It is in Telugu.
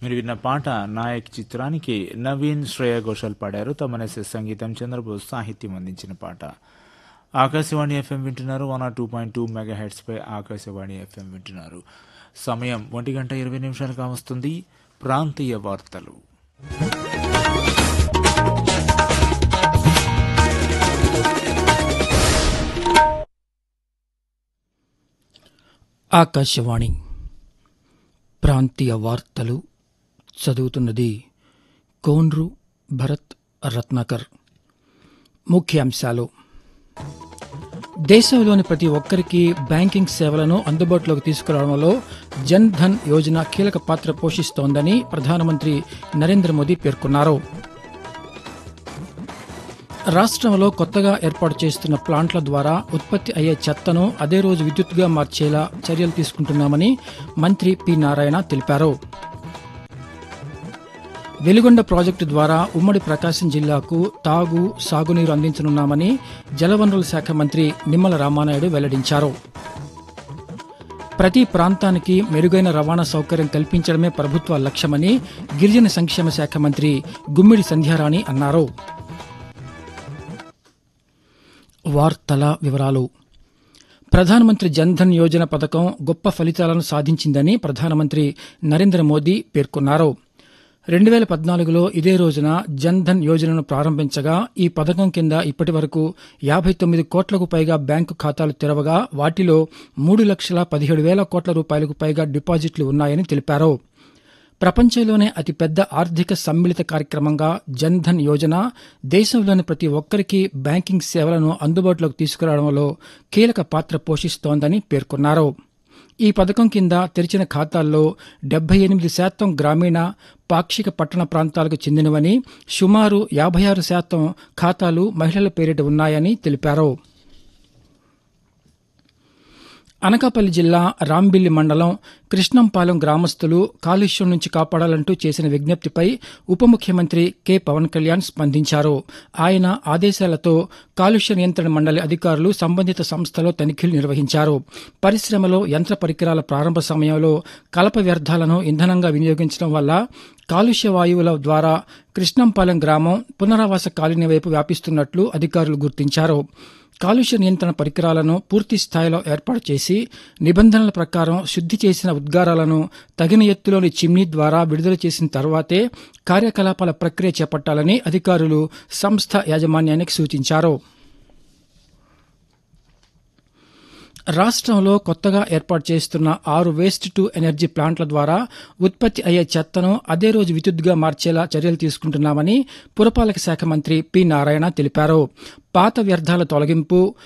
మీరు విన్న పాట నాయక్ చిత్రానికి నవీన్ శ్రేయ ఘోషాల్ పాడారు. తమనేసే సంగీతం, చంద్రబోస్ సాహిత్యం అందించిన పాట. ఆకాశవాణి ఎఫ్ఎం వింటున్నారు. 102.2 మెగాహెర్ట్స్ పై ఆకాశవాణి ఎఫ్ఎం వింటున్నారు. సమయం 1:20 కావస్తుంది. ప్రాంతీయ వార్తలు. ఆకాశవాణి ప్రాంతీయ వార్తలు చదువుతున్నది కోన్రు భరత్ రత్నాకర్. ముఖ్యాంశాలు: దేశంలోని ప్రతి ఒక్కరికి బ్యాంకింగ్ సేవలను అందుబాటులోకి తీసుకురావడంలో జన్ ధన్ యోజన కీలక పాత్ర పోషిస్తోందని ప్రధానమంత్రి నరేంద్ర మోదీ పేర్కొన్నారు. రాష్ట్రంలో కొత్తగా ఏర్పాటు చేస్తున్న ప్లాంట్ల ద్వారా ఉత్పత్తి అయ్యే చెత్తను అదే రోజు విద్యుత్తుగా మార్చేలా చర్యలు తీసుకుంటున్నామని మంత్రి పి నారాయణ తెలిపారు. వెలిగొండ ప్రాజెక్టు ద్వారా ఉమ్మడి ప్రకాశం జిల్లాకు తాగు, సాగునీరు అందించనున్నామని జలవనరుల శాఖ మంత్రి నిమ్మల రామానాయుడు వెల్లడించారు. ప్రతి ప్రాంతానికి మెరుగైన రవాణా సౌకర్యం కల్పించడమే ప్రభుత్వ లక్ష్యమని గిరిజన సంక్షేమ శాఖ మంత్రి గుమ్మిడి సంధ్యారాణి అన్నారు. వార్తల వివరాలు. ప్రధానమంత్రి జన్ ధన్ యోజన పథకం గొప్ప ఫలితాలను సాధించిందని ప్రధానమంత్రి నరేంద్ర మోదీ పేర్కొన్నారు. 2014లో ఇదే రోజున జన్ ధన్ యోజనను ప్రారంభించగా ఈ పథకం కింద ఇప్పటి వరకు 59 కోట్లకు పైగా బ్యాంకు ఖాతాలు తెరవగా వాటిలో 3,17,000 కోట్ల రూపాయలకు పైగా డిపాజిట్లు ఉన్నాయని తెలిపారు. ప్రపంచంలోనే అతిపెద్ద ఆర్థిక సమ్మిళిత కార్యక్రమంగా జన్ ధన్ యోజన దేశంలోని ప్రతి ఒక్కరికి బ్యాంకింగ్ సేవలను అందుబాటులోకి తీసుకురావడంలో కీలక పాత్ర పోషిస్తోందని పేర్కొన్నారు. ఈ పథకం కింద తెరిచిన ఖాతాల్లో 78% గ్రామీణ, పాక్షిక పట్టణ ప్రాంతాలకు చెందినవని, సుమారు 56% ఖాతాలు మహిళల పేరిట ఉన్నాయని తెలిపారు. అనకాపల్లి జిల్లా రాంబిల్లి మండలం కృష్ణంపాలెం గ్రామస్తులు కాలుష్యం నుంచి కాపాడాలంటూ చేసిన విజ్ఞప్తిపై ఉప ముఖ్యమంత్రి కె పవన్ కళ్యాణ్ స్పందించారు. ఆయన ఆదేశాలతో కాలుష్య నియంత్రణ మండలి అధికారులు సంబంధిత సంస్థలో తనిఖీలు నిర్వహించారు. పరిశ్రమలో యంత్ర పరికరాల ప్రారంభ సమయంలో కలప వ్యర్థాలను ఇంధనంగా వినియోగించడం వల్ల కాలుష్య వాయువుల ద్వారా కృష్ణంపాలెం గ్రామం పునరావాస కాలనీ వైపు వ్యాపిస్తున్నట్లు అధికారులు గుర్తించారు. కాలుష్య నియంత్రణ పరికరాలను పూర్తి స్థాయిలో ఏర్పాటు చేసి నిబంధనల ప్రకారం శుద్ది చేసిన ఉద్గారాలను తగిన ఎత్తులోని చిమ్నీ ద్వారా విడుదల చేసిన తర్వాతే కార్యకలాపాల ప్రక్రియ చేపట్టాలని అధికారులు సంస్థ యాజమాన్యానికి సూచించారు. రాష్ట్రంలో కొత్తగా ఏర్పాటు చేస్తున్న 6 వేస్ట్ టు ఎనర్జీ ప్లాంట్ల ద్వారా ఉత్పత్తి అయ్యే చెత్తను అదే రోజు విద్యుత్తుగా మార్చేలా చర్యలు తీసుకుంటున్నామని పురపాలక శాఖ మంత్రి పి నారాయణ తెలిపారు. పాత వ్యర్థాల తొలగింపు,